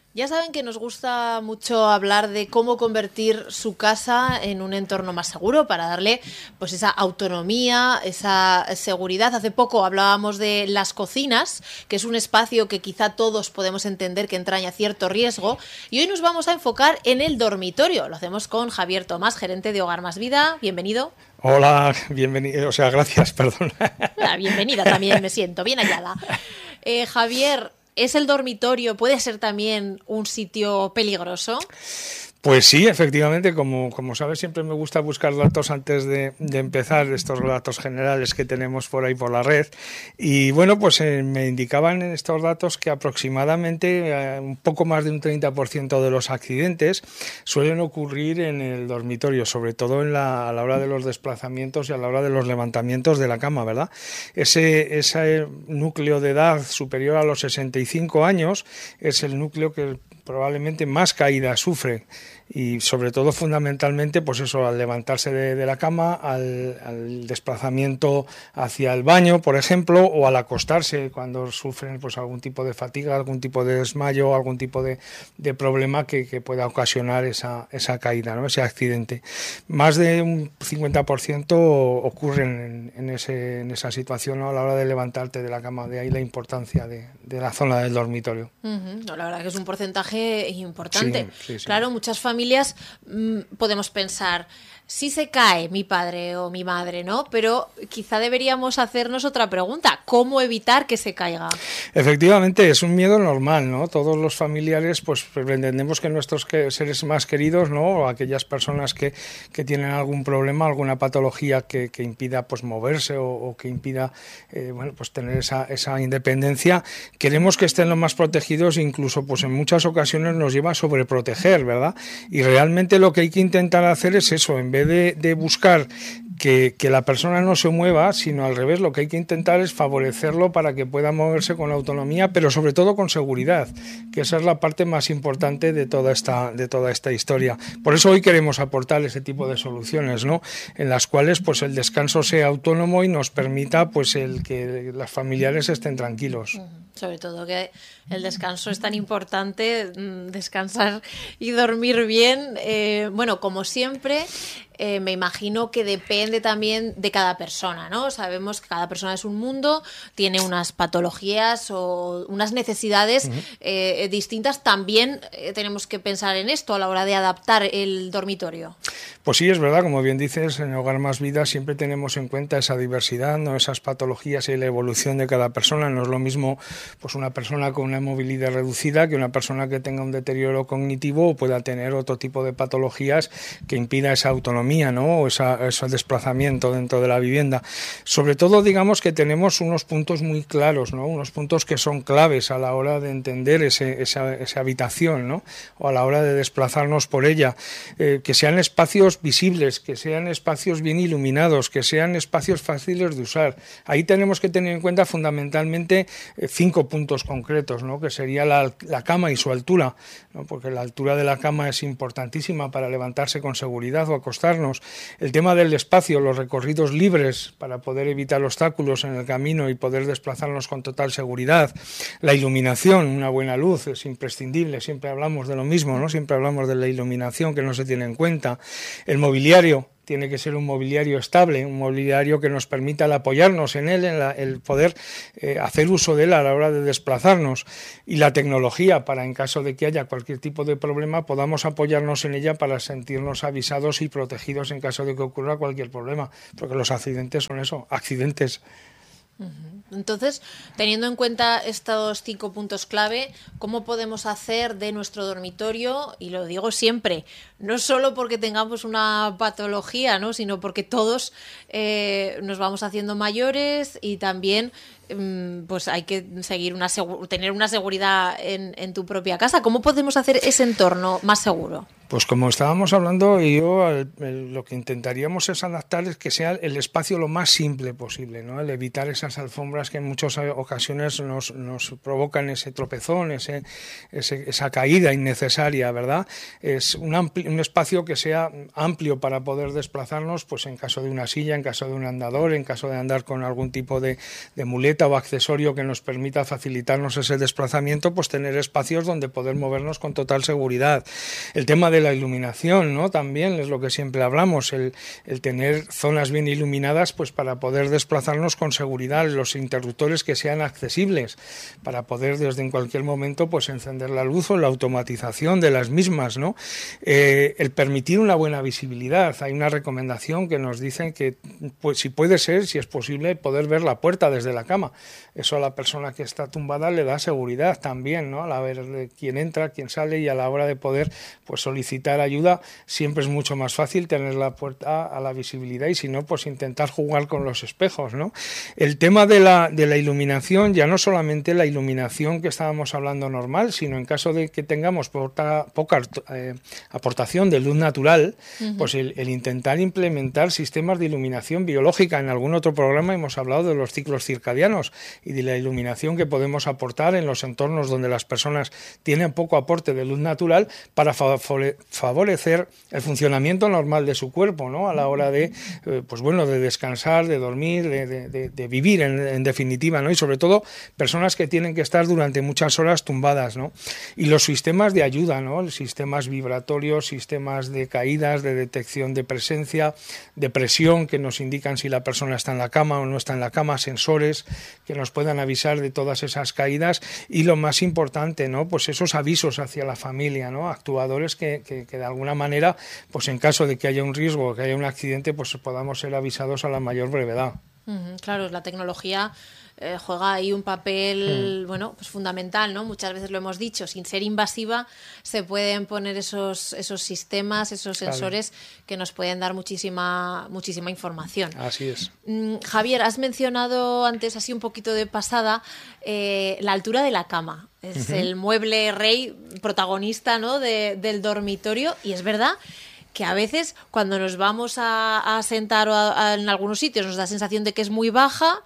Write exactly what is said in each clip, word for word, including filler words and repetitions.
Ya saben que nos gusta mucho hablar de cómo convertir su casa en un entorno más seguro para darle pues esa autonomía, esa seguridad. Hace poco hablábamos de las cocinas, que es un espacio que quizá todos podemos entender que entraña cierto riesgo, y hoy nos vamos a enfocar en el dormitorio. Lo hacemos con Javier Tomás, gerente de Hogar Más Vida. Bienvenido. Hola, bienvenido, o sea, gracias, perdón. La bienvenida también, me siento bien hallada. Eh, Javier, ¿es el dormitorio, puede ser también un sitio peligroso? Pues sí, efectivamente, como, como sabes, siempre me gusta buscar datos antes de, de empezar, estos datos generales que tenemos por ahí por la red. Y bueno, pues eh, me indicaban en estos datos que aproximadamente eh, un poco más de un treinta por ciento de los accidentes suelen ocurrir en el dormitorio, sobre todo en la, a la hora de los desplazamientos y a la hora de los levantamientos de la cama, ¿verdad? Ese, ese núcleo de edad superior a los sesenta y cinco años es el núcleo que probablemente más caídas sufre, y sobre todo fundamentalmente pues eso, al levantarse de, de la cama, al, al desplazamiento hacia el baño, por ejemplo, o al acostarse cuando sufren pues algún tipo de fatiga, algún tipo de desmayo, algún tipo de, de problema que, que pueda ocasionar esa, esa caída, ¿no? Ese accidente. Más de un cincuenta por ciento ocurren en, en, ese, en esa situación, ¿no? A la hora de levantarte de la cama. De ahí la importancia de, de la zona del dormitorio. Uh-huh. No, la verdad que es un porcentaje importante. Sí, sí, sí. Claro, muchas familias mmm, podemos pensar, si se cae mi padre o mi madre, ¿no? Pero quizá deberíamos hacernos otra pregunta, ¿cómo evitar que se caiga? Efectivamente, es un miedo normal, ¿no? Todos los familiares pues entendemos que nuestros seres más queridos, ¿no? O aquellas personas que, que tienen algún problema, alguna patología que, que impida pues moverse o, o que impida eh, bueno, pues tener esa, esa independencia, queremos que estén lo más protegidos, incluso pues en muchas ocasiones nos lleva a sobreproteger, ¿verdad? Y realmente lo que hay que intentar hacer es eso, en vez De, de buscar que, que la persona no se mueva, sino al revés, lo que hay que intentar es favorecerlo para que pueda moverse con autonomía, pero sobre todo con seguridad, que esa es la parte más importante de toda esta, de toda esta historia. Por eso hoy queremos aportar ese tipo de soluciones, ¿no? En las cuales pues el descanso sea autónomo y nos permita pues el que las familiares estén tranquilos. Sobre todo que el descanso es tan importante, descansar y dormir bien. Eh, bueno, como siempre, eh, me imagino que depende también de cada persona, ¿no? Sabemos que cada persona es un mundo, tiene unas patologías o unas necesidades uh-huh. eh, distintas. También eh, tenemos que pensar en esto a la hora de adaptar el dormitorio. Pues sí, es verdad, como bien dices, en Hogar Más Vida siempre tenemos en cuenta esa diversidad, ¿no? Esas patologías y la evolución de cada persona. No es lo mismo pues una persona con una movilidad reducida que una persona que tenga un deterioro cognitivo o pueda tener otro tipo de patologías que impida esa autonomía, ¿no? O esa, ese desplazamiento dentro de la vivienda. Sobre todo, digamos que tenemos unos puntos muy claros, ¿no? Unos puntos que son claves a la hora de entender ese, esa, esa habitación, ¿no? O a la hora de desplazarnos por ella, eh, que sean espacios visibles, que sean espacios bien iluminados, que sean espacios fáciles de usar. Ahí tenemos que tener en cuenta fundamentalmente eh, cinco puntos concretos, ¿no? Que sería la, la cama y su altura, ¿no? Porque la altura de la cama es importantísima para levantarse con seguridad o acostarnos. El tema del espacio, los recorridos libres para poder evitar obstáculos en el camino y poder desplazarnos con total seguridad. La iluminación, una buena luz es imprescindible, siempre hablamos de lo mismo, ¿no? Siempre hablamos de la iluminación que no se tiene en cuenta. El mobiliario tiene que ser un mobiliario estable, un mobiliario que nos permita el apoyarnos en él, en la, el poder eh, hacer uso de él a la hora de desplazarnos, y la tecnología para, en caso de que haya cualquier tipo de problema, podamos apoyarnos en ella para sentirnos avisados y protegidos en caso de que ocurra cualquier problema, porque los accidentes son eso, accidentes. Entonces, teniendo en cuenta estos cinco puntos clave, ¿cómo podemos hacer de nuestro dormitorio, y lo digo siempre, no solo porque tengamos una patología, ¿no? Sino porque todos eh, nos vamos haciendo mayores y también eh, pues hay que seguir una segu- tener una seguridad en, en tu propia casa? ¿Cómo podemos hacer ese entorno más seguro? Pues como estábamos hablando, yo el, el, lo que intentaríamos es adaptar es que sea el espacio lo más simple posible, ¿no? El evitar esas alfombras que en muchas ocasiones nos, nos provocan ese tropezón, ese, ese, esa caída innecesaria, ¿verdad? Es un, ampli, un espacio que sea amplio para poder desplazarnos, pues en caso de una silla, en caso de un andador, en caso de andar con algún tipo de, de muleta bicicleta o accesorio que nos permita facilitarnos ese desplazamiento, pues tener espacios donde poder movernos con total seguridad. El tema de la iluminación, ¿no? También es lo que siempre hablamos, el, el tener zonas bien iluminadas, pues para poder desplazarnos con seguridad, los interruptores que sean accesibles, para poder desde en cualquier momento pues encender la luz o la automatización de las mismas, ¿no? Eh, el permitir una buena visibilidad. Hay una recomendación que nos dicen que pues si puede ser, si es posible, poder ver la puerta desde la cama. Eso a la persona que está tumbada le da seguridad también, ¿no? A la ver de quién entra, quién sale, y a la hora de poder pues solicitar ayuda siempre es mucho más fácil tener la puerta a la visibilidad, y si no, pues intentar jugar con los espejos, ¿no? El tema de la, de la iluminación, ya no solamente la iluminación que estábamos hablando normal, sino en caso de que tengamos poca, poca eh, aportación de luz natural, uh-huh. pues el, el intentar implementar sistemas de iluminación biológica. En algún otro programa hemos hablado de los ciclos circadianos y de la iluminación que podemos aportar en los entornos donde las personas tienen poco aporte de luz natural para favorecer el funcionamiento normal de su cuerpo, ¿no? A la hora de, eh, pues bueno, de descansar, de dormir, de, de, de, de vivir en, en definitiva, ¿no? Y sobre todo personas que tienen que estar durante muchas horas tumbadas, ¿no? Y los sistemas de ayuda, ¿no? Los sistemas vibratorios, sistemas de caídas, de detección de presencia, de presión, que nos indican si la persona está en la cama o no está en la cama, sensores que nos puedan avisar de todas esas caídas, y lo más importante, ¿no? Pues esos avisos hacia la familia, ¿no? Actuadores que, que, que de alguna manera, pues en caso de que haya un riesgo, que haya un accidente, pues podamos ser avisados a la mayor brevedad. Uh-huh, claro, la tecnología eh, juega ahí un papel, mm. bueno, pues fundamental, ¿no? Muchas veces lo hemos dicho, sin ser invasiva se pueden poner esos esos sistemas, esos sensores, claro, que nos pueden dar muchísima muchísima información. Así es. Mm, Javier, has mencionado antes, así un poquito de pasada, eh, la altura de la cama. Es uh-huh. el mueble rey protagonista, ¿no? de, del dormitorio, y es verdad que a veces cuando nos vamos a, a sentar o a, a, en algunos sitios nos da sensación de que es muy baja,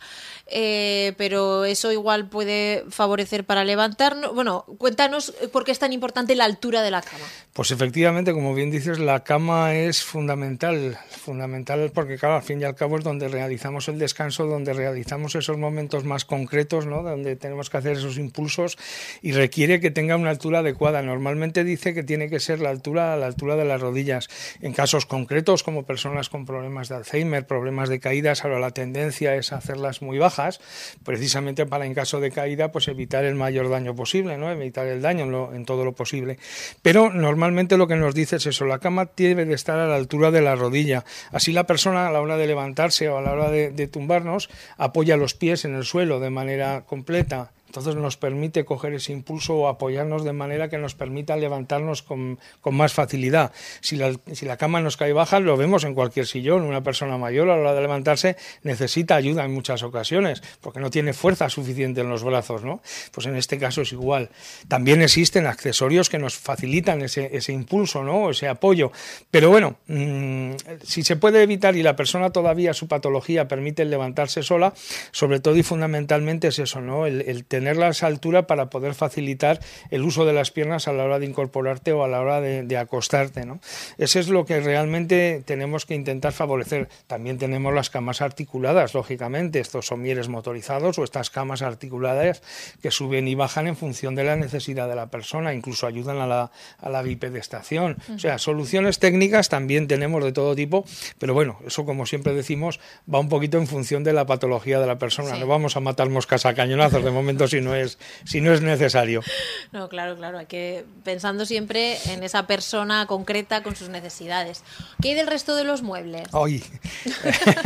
eh, pero eso igual puede favorecer para levantarnos. Bueno, cuéntanos por qué es tan importante la altura de la cama. Pues efectivamente, como bien dices, la cama es fundamental, fundamental porque claro, al fin y al cabo es donde realizamos el descanso, donde realizamos esos momentos más concretos, ¿no? Donde tenemos que hacer esos impulsos, y requiere que tenga una altura adecuada. Normalmente dice que tiene que ser la altura a la altura de las rodillas. En casos concretos, como personas con problemas de Alzheimer, problemas de caídas, ahora la tendencia es hacerlas muy bajas, precisamente para, en caso de caída, pues evitar el mayor daño posible, ¿no? Evitar el daño en, lo, en todo lo posible. Pero normalmente lo que nos dice es eso, la cama debe de estar a la altura de la rodilla. Así la persona, a la hora de levantarse o a la hora de, de tumbarnos, apoya los pies en el suelo de manera completa. Entonces nos permite coger ese impulso o apoyarnos de manera que nos permita levantarnos con, con más facilidad. Si la, si la cama nos cae baja, lo vemos en cualquier sillón. Una persona mayor a la hora de levantarse necesita ayuda en muchas ocasiones porque no tiene fuerza suficiente en los brazos, ¿no? Pues en este caso es igual. También existen accesorios que nos facilitan ese, ese impulso, ¿no? Ese apoyo. Pero bueno, mmm, si se puede evitar y la persona todavía su patología permite levantarse sola, sobre todo y fundamentalmente es eso, ¿no? El, el tener tenerla a esa altura para poder facilitar el uso de las piernas a la hora de incorporarte o a la hora de, de acostarte, ¿no? Eso es lo que realmente tenemos que intentar favorecer. También tenemos las camas articuladas, lógicamente, estos somieres motorizados o estas camas articuladas que suben y bajan en función de la necesidad de la persona, incluso ayudan a la, a la bipedestación. Uh-huh. O sea, soluciones técnicas también tenemos de todo tipo, pero bueno, eso, como siempre decimos, va un poquito en función de la patología de la persona. Sí. No vamos a matar moscas a cañonazos de momento si no es si no es necesario. No, claro, claro, hay que pensando siempre en esa persona concreta con sus necesidades. ¿Qué hay del resto de los muebles? Ay.